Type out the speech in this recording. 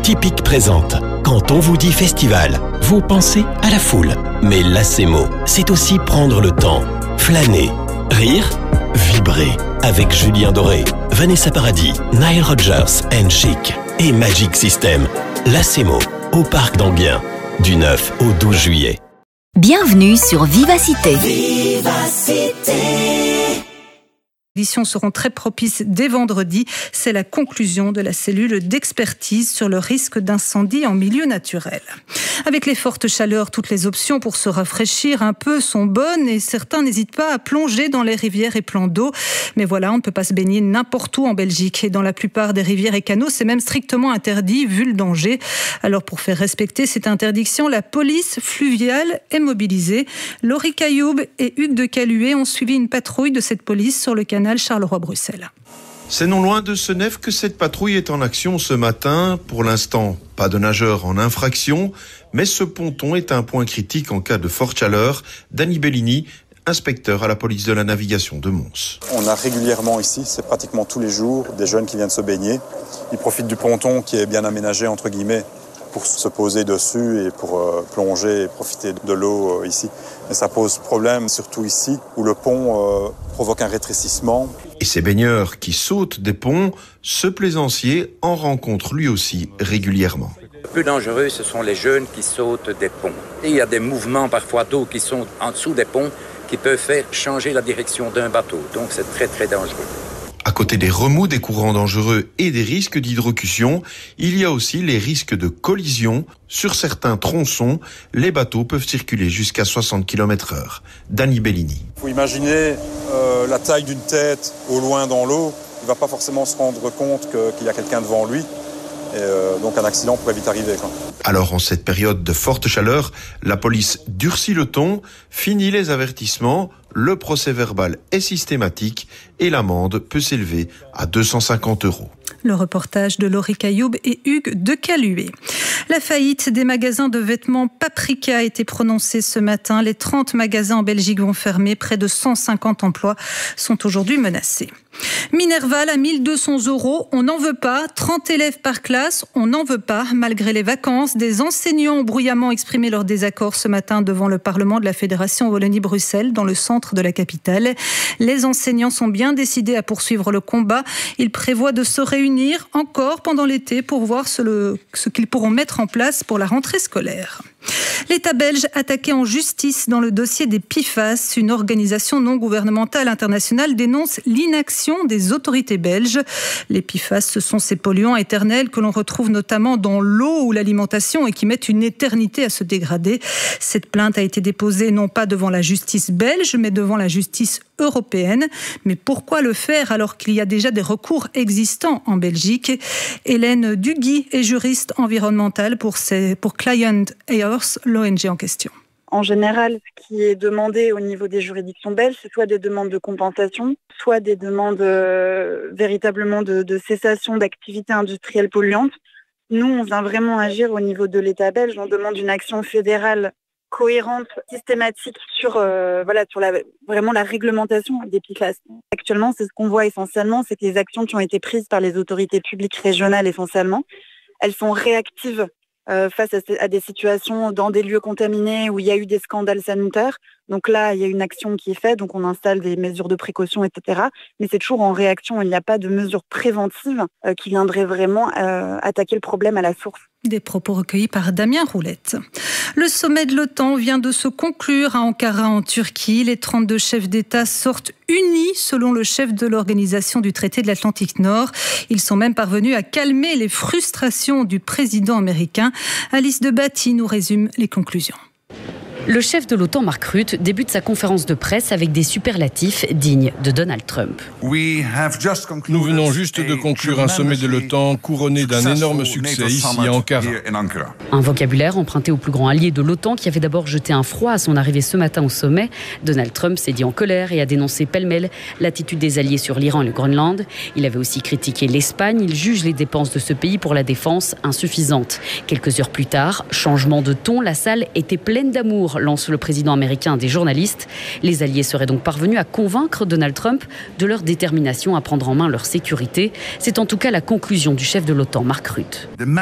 Typique présente. Quand on vous dit festival, vous pensez à la foule. Mais Lacemo, c'est aussi prendre le temps, flâner, rire, vibrer. Avec Julien Doré, Vanessa Paradis, Nile Rodgers and Chic et Magic System. Lacemo, au Parc d'Enghien, du 9 au 12 juillet. Bienvenue sur Vivacité. Les éditions seront très propices dès vendredi. C'est la conclusion de la cellule d'expertise sur le risque d'incendie en milieu naturel. Avec les fortes chaleurs, toutes les options pour se rafraîchir un peu sont bonnes et certains n'hésitent pas à plonger dans les rivières et plans d'eau. Mais voilà, on ne peut pas se baigner n'importe où en Belgique. Et dans la plupart des rivières et canaux, c'est même strictement interdit vu le danger. Alors pour faire respecter cette interdiction, la police fluviale est mobilisée. Laurie Cailloub et Hugues de Caluet ont suivi une patrouille de cette police sur le canal Charleroi-Bruxelles. C'est non loin de Senef que cette patrouille est en action ce matin. Pour l'instant, pas de nageurs en infraction, mais ce ponton est un point critique en cas de forte chaleur. Dani Bellini, inspecteur à la police de la navigation de Mons. On a régulièrement ici, c'est pratiquement tous les jours, des jeunes qui viennent se baigner. Ils profitent du ponton qui est bien aménagé, entre guillemets, pour se poser dessus et pour plonger et profiter de l'eau ici. Mais ça pose problème, surtout ici, où le pont provoque un rétrécissement. Et ces baigneurs qui sautent des ponts, ce plaisancier en rencontre lui aussi régulièrement. Le plus dangereux, ce sont les jeunes qui sautent des ponts. Et il y a des mouvements parfois d'eau qui sont en dessous des ponts qui peuvent faire changer la direction d'un bateau. Donc c'est très très dangereux. À côté des remous, des courants dangereux et des risques d'hydrocution, il y a aussi les risques de collision. Sur certains tronçons, les bateaux peuvent circuler jusqu'à 60 km/h. Dani Bellini. Il faut imaginer la taille d'une tête au loin dans l'eau. Il ne va pas forcément se rendre compte qu'il y a quelqu'un devant lui. Et donc un accident pourrait vite arriver. Alors en cette période de forte chaleur, la police durcit le ton, finit les avertissements, le procès verbal est systématique et l'amende peut s'élever à 250 €. Le reportage de Laurie Cailloub et Hugues de Caluet. La faillite des magasins de vêtements Paprika a été prononcée ce matin. Les 30 magasins en Belgique vont fermer. Près de 150 emplois sont aujourd'hui menacés. Minerval à 1 200 €, on n'en veut pas. 30 élèves par classe, on n'en veut pas. Malgré les vacances, des enseignants ont bruyamment exprimé leur désaccord ce matin devant le Parlement de la Fédération Wallonie-Bruxelles, dans le centre de la capitale. Les enseignants sont bien décidés à poursuivre le combat. Ils prévoient de se réunir encore pendant l'été pour voir ce qu'ils pourront mettre en place pour la rentrée scolaire. L'État belge attaqué en justice dans le dossier des PFAS. Une organisation non gouvernementale internationale dénonce l'inaction des autorités belges. Les PFAS, ce sont ces polluants éternels que l'on retrouve notamment dans l'eau ou l'alimentation et qui mettent une éternité à se dégrader. Cette plainte a été déposée non pas devant la justice belge, mais devant la justice européenne. Mais pourquoi le faire alors qu'il y a déjà des recours existants en Belgique? Hélène Duguy est juriste environnementale pour Client Earth, l'ONG en question. En général, ce qui est demandé au niveau des juridictions belges, c'est soit des demandes de compensation, soit des demandes véritablement de cessation d'activités industrielles polluantes. Nous, on vient vraiment agir au niveau de l'État belge. On demande une action fédérale cohérente, systématique sur vraiment la réglementation des PFAS. Actuellement, c'est ce qu'on voit essentiellement, c'est que les actions qui ont été prises par les autorités publiques régionales essentiellement, elles sont réactives face à des situations dans des lieux contaminés où il y a eu des scandales sanitaires. Donc là, il y a une action qui est faite, donc on installe des mesures de précaution, etc. Mais c'est toujours en réaction, il n'y a pas de mesures préventives qui viendraient vraiment attaquer le problème à la source. Des propos recueillis par Damien Roulette. Le sommet de l'OTAN vient de se conclure à Ankara en Turquie. Les 32 chefs d'État sortent unis selon le chef de l'organisation du traité de l'Atlantique Nord. Ils sont même parvenus à calmer les frustrations du président américain. Alice de Batty nous résume les conclusions. Le chef de l'OTAN, Mark Rutte, débute sa conférence de presse avec des superlatifs dignes de Donald Trump. Nous venons juste de conclure un sommet de l'OTAN couronné d'un énorme succès ici à Ankara. Un vocabulaire emprunté au plus grand allié de l'OTAN qui avait d'abord jeté un froid à son arrivée ce matin au sommet. Donald Trump s'est dit en colère et a dénoncé pêle-mêle l'attitude des alliés sur l'Iran et le Groenland. Il avait aussi critiqué l'Espagne. Il juge les dépenses de ce pays pour la défense insuffisantes. Quelques heures plus tard, changement de ton, la salle était pleine d'amour, lance le président américain à des journalistes. Les alliés seraient donc parvenus à convaincre Donald Trump de leur détermination à prendre en main leur sécurité. C'est en tout cas la conclusion du chef de l'OTAN, Mark Rutte.